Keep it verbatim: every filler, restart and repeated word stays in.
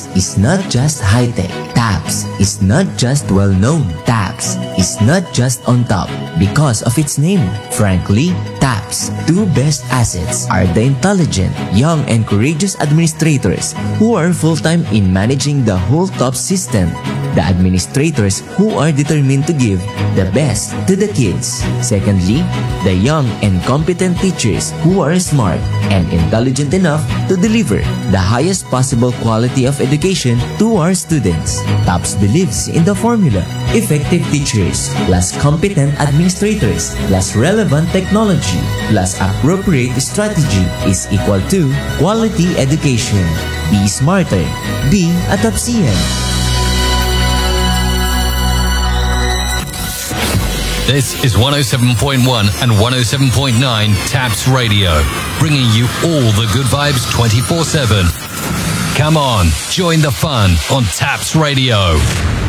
TAPS is not just high-tech. TAPS is not just well-known. TAPS is not just on top because of its name. Frankly, TAPS' two best assets are the intelligent, young and courageous administrators who are full-time in managing the whole TAPS system. The administrators who are determined to give the best to the kids. Secondly, the young and competent teachers who are smart and intelligent enough to deliver the highest possible quality of education to our students. TAPS believes in the formula: effective teachers plus competent administrators plus relevant technology plus appropriate strategy is equal to quality education. Be smarter. Be a TAPSian. This is one oh seven point one and one oh seven point nine TAPS Radio, bringing you all the good vibes twenty-four seven. Come on, join the fun on TAPS Radio.